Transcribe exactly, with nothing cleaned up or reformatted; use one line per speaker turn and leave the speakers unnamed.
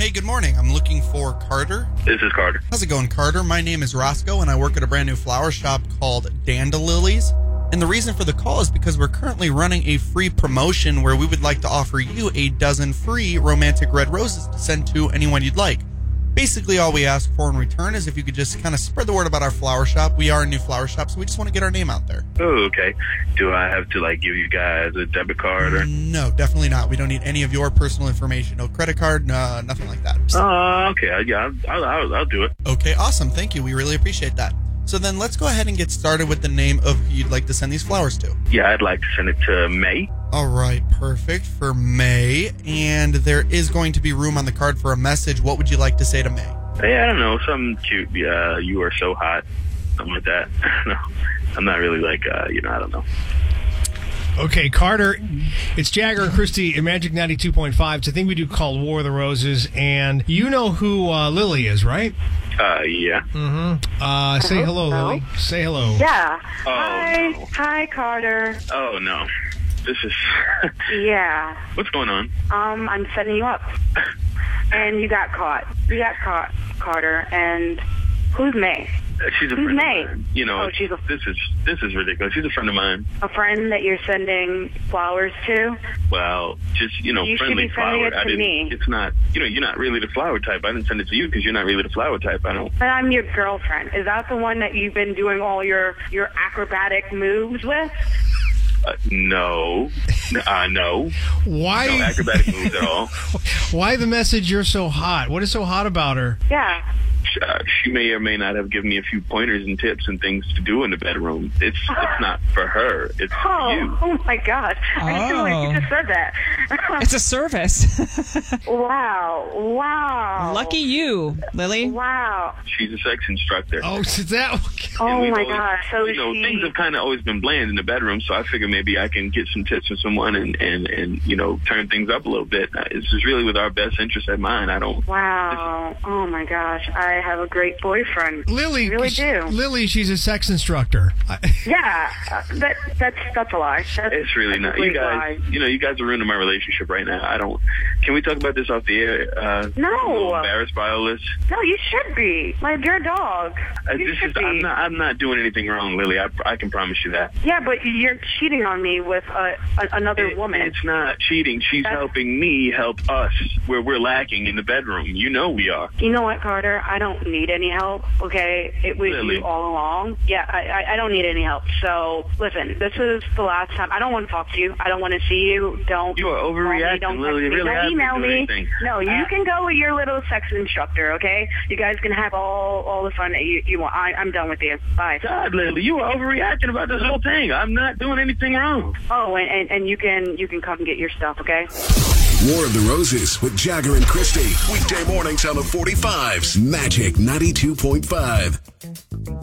Hey, good morning. I'm looking for Carter.
This is Carter.
How's it going, Carter? My name is Roscoe, and I work at a brand new flower shop called Dandalilies. And the reason for the call is because we're currently running a free promotion where we would like to offer you a dozen free romantic red roses to send to anyone you'd like. Basically, all we ask for in return is if you could just kind of spread the word about our flower shop. We are a new flower shop, so we just want to get our name out there.
Oh, okay. Do I have to, like, give you guys a debit card? or?
No, definitely not. We don't need any of your personal information. No credit card, no, nothing like that.
Oh, uh, okay. Yeah, I'll, I'll, I'll do it.
Okay, awesome. Thank you. We really appreciate that. So then let's go ahead and get started with the name of who you'd like to send these flowers to.
Yeah, I'd like to send it to May.
All right, perfect, for May. And there is going to be room on the card for a message. What would you like to say to May?
Hey, I don't know, something cute. Yeah, you are so hot. Something like that. No, I'm not really like, uh, you know, I don't know.
Okay, Carter, it's Jagger and Christy in Magic ninety-two point five. It's a thing we do called War of the Roses, and you know who uh, Lily is, right?
Uh, yeah.
Mm-hmm. Uh, say hello,
so.
Lily. Say hello.
Yeah.
Oh,
Hi.
no.
Hi, Carter.
Oh, no. This is...
Yeah.
What's going on?
Um, I'm setting you up. And you got caught. You got caught, Carter. And who's May?
Uh, She's a
Who's
friend
May?
of mine. You know,
Oh, she's a-
this is this is ridiculous. She's a friend of mine.
A friend that you're sending flowers to?
Well, just, you know,
You should
friendly
be sending
flower.
it to
I didn't,
me.
It's not, you know, you're not really the flower type. I didn't send it to you because you're not really the flower type. I don't.
But I'm your girlfriend. Is that the one that you've been doing all your, your acrobatic moves with?
Uh, no. Uh, no.
Why?
No acrobatic moves at all.
Why the message, you're so hot? What is so hot about her?
Yeah.
Uh, she may or may not have given me a few pointers and tips and things to do in the bedroom. It's it's not for her. It's
Oh,
for you.
oh my God. I can't believe you
Oh.
just said that.
It's a service.
Wow. Wow.
Lucky you, Lily.
Wow.
She's a sex instructor.
Oh, is that...
And
Oh
we've
my
always-
gosh. So
you know,
she...
things have kind of always been bland in the bedroom, so I figure maybe I can get some tips from someone and, and, and you know, turn things up a little bit. Uh, This is really with our best interest at mind. I don't...
Wow. Oh my gosh. I have a great boyfriend.
Lily,
I really
sh-
do.
Lily, she's a sex instructor. I-
Yeah. Uh, that that's that's a lie. That's,
It's really
that's
not.
a
You
complete
guys,
lie.
you know, you guys are ruining my relationship right now. I don't... Can we talk about this off the air? Uh,
No.
I'm a little embarrassed by all this.
No, you should be. Like your dog.
Uh,
You
this
should
is,
be.
I'm not. I'm not doing anything wrong, Lily. I, I can promise you that.
Yeah, but you're cheating on me with uh, a, another
It-
woman.
It's not cheating. She's
That's-
helping me help us where we're lacking in the bedroom. You know we are.
You know what, Carter? I don't need any help, okay? It was
Really?
you all along. Yeah, I, I, I don't need any help. So, listen, this is the last time. I don't want to talk to you. I don't want to see you. Don't.
You are
call me,
overreacting,
don't
Lily.
text me,
Really
don't
haven't
email
been
me.
doing anything.
No, you
Uh,
can go with your little sex instructor, okay? You guys can have all, all the fun that you, you want. I, I'm done with you. Bye.
God, Lily, you are overreacting about this whole thing. I'm not doing anything wrong.
Oh, and, and, and you can you can come get your stuff, okay?
War of the Roses with Jagger and Christy. Weekday mornings on the forty-fives. Magic ninety-two point five.